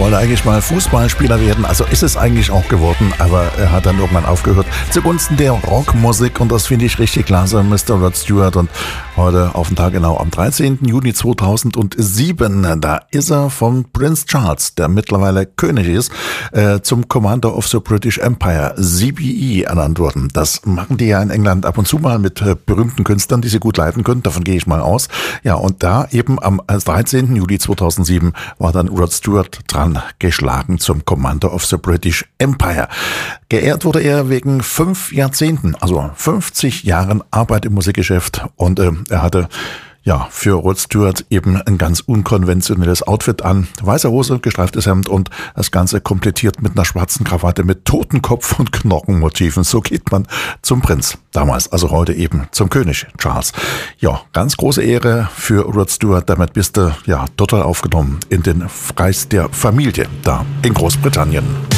wollte eigentlich mal Fußballspieler werden, also ist es eigentlich auch geworden, aber er hat dann irgendwann aufgehört zugunsten der Rockmusik und das finde ich richtig klasse, Mr. Rod Stewart. Und heute auf den Tag genau am 13. Juni 2007, da ist er von Prince Charles, der mittlerweile König ist, zum Commander of the British Empire, CBE, ernannt worden. Das machen die ja in England ab und zu mal mit berühmten Künstlern, die sie gut leiten können, davon gehe ich mal aus. Ja, und da eben am 13. Juli 2007 war dann Rod Stewart dran geschlagen zum Commander of the British Empire. Geehrt wurde er wegen 5 Jahrzehnten, also 50 Jahren Arbeit im Musikgeschäft, und er hatte für Rod Stewart eben ein ganz unkonventionelles Outfit an. Weiße Hose, gestreiftes Hemd und das Ganze komplettiert mit einer schwarzen Krawatte mit Totenkopf und Knochenmotiven. So geht man zum Prinz. Damals, also heute eben zum König Charles. Ja, ganz große Ehre für Rod Stewart. Damit bist du total aufgenommen in den Kreis der Familie da in Großbritannien.